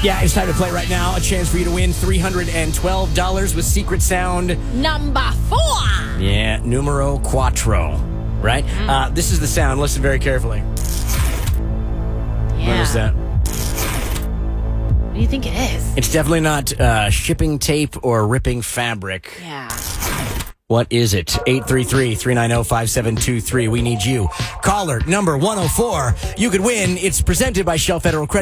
Yeah, it's time to play right now. A chance for you to win $312 with secret sound. Number 4. Yeah, numero quattro. Right? This is the sound. Listen very carefully. Yeah. What is that? What do you think it is? It's definitely not shipping tape or ripping fabric. Yeah. What is it? 833-390-5723. We need you. Caller number 104. You could win. It's presented by Shell Federal Credit